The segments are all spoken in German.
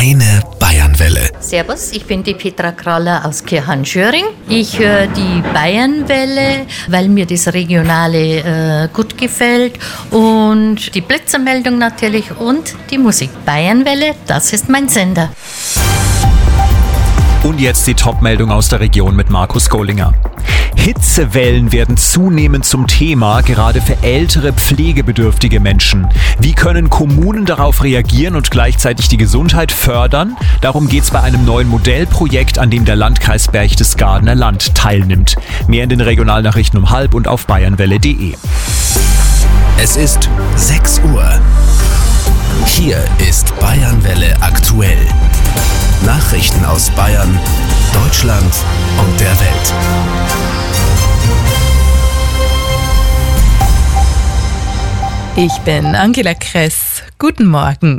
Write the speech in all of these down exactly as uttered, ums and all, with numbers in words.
Deine Bayernwelle. Servus, ich bin die Petra Kraller aus Kirchhahn-Schöring. Ich höre die Bayernwelle, weil mir das Regionale äh, gut gefällt und die Blitzermeldung natürlich und die Musik. Bayernwelle, das ist mein Sender. Und jetzt die Top-Meldung aus der Region mit Markus Gollinger. Hitzewellen werden zunehmend zum Thema, gerade für ältere, pflegebedürftige Menschen. Wie können Kommunen darauf reagieren und gleichzeitig die Gesundheit fördern? Darum geht es bei einem neuen Modellprojekt, an dem der Landkreis Berchtesgadener Land teilnimmt. Mehr in den Regionalnachrichten um halb und auf bayernwelle punkt de. Es ist sechs Uhr. Hier ist Bayernwelle aktuell. Nachrichten aus Bayern, Deutschland und der Welt. Ich bin Angela Kress. Guten Morgen.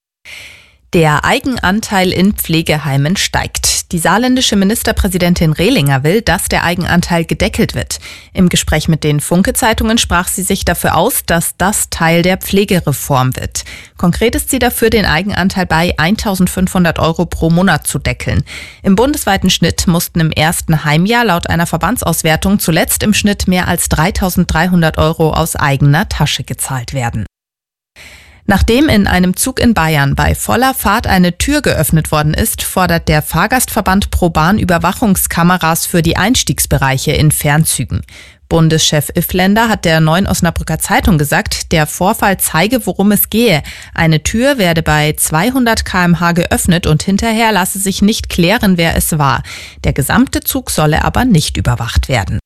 Der Eigenanteil in Pflegeheimen steigt. Die saarländische Ministerpräsidentin Rehlinger will, dass der Eigenanteil gedeckelt wird. Im Gespräch mit den Funke-Zeitungen sprach sie sich dafür aus, dass das Teil der Pflegereform wird. Konkret ist sie dafür, den Eigenanteil bei eintausendfünfhundert Euro pro Monat zu deckeln. Im bundesweiten Schnitt mussten im ersten Heimjahr laut einer Verbandsauswertung zuletzt im Schnitt mehr als dreitausenddreihundert Euro aus eigener Tasche gezahlt werden. Nachdem in einem Zug in Bayern bei voller Fahrt eine Tür geöffnet worden ist, fordert der Fahrgastverband ProBahn Überwachungskameras für die Einstiegsbereiche in Fernzügen. Bundeschef Iffländer hat der Neuen Osnabrücker Zeitung gesagt, der Vorfall zeige, worum es gehe. Eine Tür werde bei zweihundert Kilometer pro Stunde geöffnet und hinterher lasse sich nicht klären, wer es war. Der gesamte Zug solle aber nicht überwacht werden.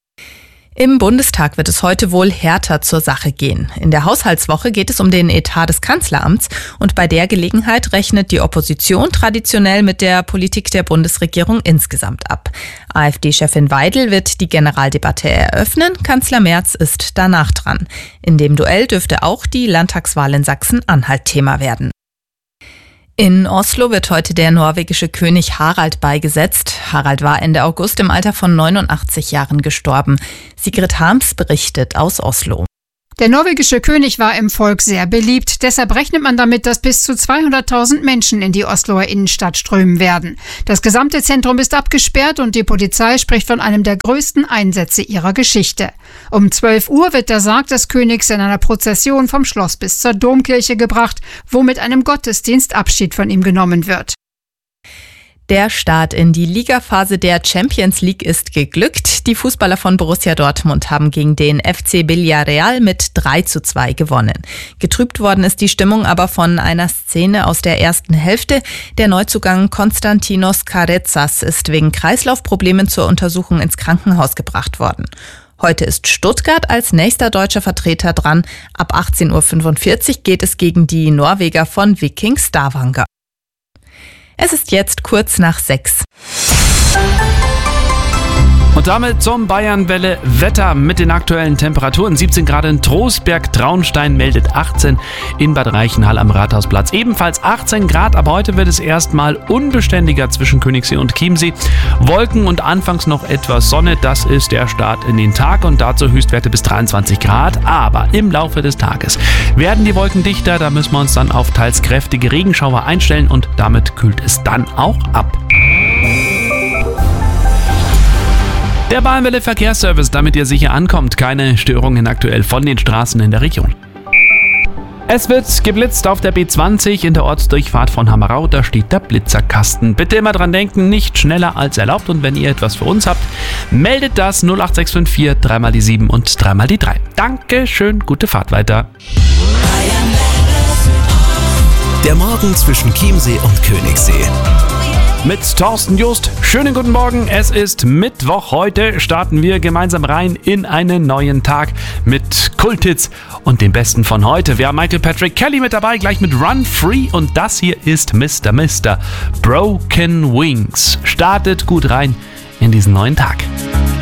Im Bundestag wird es heute wohl härter zur Sache gehen. In der Haushaltswoche geht es um den Etat des Kanzleramts und bei der Gelegenheit rechnet die Opposition traditionell mit der Politik der Bundesregierung insgesamt ab. AfD-Chefin Weidel wird die Generaldebatte eröffnen, Kanzler Merz ist danach dran. In dem Duell dürfte auch die Landtagswahl in Sachsen-Anhalt Thema werden. In Oslo wird heute der norwegische König Harald beigesetzt. Harald war Ende August im Alter von neunundachtzig Jahren gestorben. Sigrid Harms berichtet aus Oslo. Der norwegische König war im Volk sehr beliebt. Deshalb rechnet man damit, dass bis zu zweihunderttausend Menschen in die Osloer Innenstadt strömen werden. Das gesamte Zentrum ist abgesperrt und die Polizei spricht von einem der größten Einsätze ihrer Geschichte. Um zwölf Uhr wird der Sarg des Königs in einer Prozession vom Schloss bis zur Domkirche gebracht, wo mit einem Gottesdienst Abschied von ihm genommen wird. Der Start in die Ligaphase der Champions League ist geglückt. Die Fußballer von Borussia Dortmund haben gegen den F C Villarreal mit drei zu zwei gewonnen. Getrübt worden ist die Stimmung aber von einer Szene aus der ersten Hälfte. Der Neuzugang Konstantinos Carezas ist wegen Kreislaufproblemen zur Untersuchung ins Krankenhaus gebracht worden. Heute ist Stuttgart als nächster deutscher Vertreter dran. Ab achtzehn Uhr fünfundvierzig geht es gegen die Norweger von Viking Stavanger. Es ist jetzt kurz nach sechs. Und damit zum Bayernwelle Wetter mit den aktuellen Temperaturen. siebzehn Grad in Trostberg, Traunstein meldet achtzehn, in Bad Reichenhall am Rathausplatz ebenfalls achtzehn Grad. Aber heute wird es erstmal unbeständiger zwischen Königssee und Chiemsee. Wolken und anfangs noch etwas Sonne, das ist der Start in den Tag und dazu Höchstwerte bis dreiundzwanzig Grad. Aber im Laufe des Tages werden die Wolken dichter, da müssen wir uns dann auf teils kräftige Regenschauer einstellen und damit kühlt es dann auch ab. Der Bayernwelle Verkehrsservice, damit ihr sicher ankommt. Keine Störungen aktuell von den Straßen in der Region. Es wird geblitzt auf der B zwanzig in der Ortsdurchfahrt von Hammerau. Da steht der Blitzerkasten. Bitte immer dran denken, nicht schneller als erlaubt. Und wenn ihr etwas für uns habt, meldet das null acht sechs fünf vier, dreimal die sieben und dreimal die drei. Dankeschön, gute Fahrt weiter. Der Morgen zwischen Chiemsee und Königssee. Mit Thorsten Just. Schönen guten Morgen. Es ist Mittwoch. Heute starten wir gemeinsam rein in einen neuen Tag mit Kulthits und dem Besten von heute. Wir haben Michael Patrick Kelly mit dabei, gleich mit Run Free. Und das hier ist Mister Mister Broken Wings. Startet gut rein in diesen neuen Tag.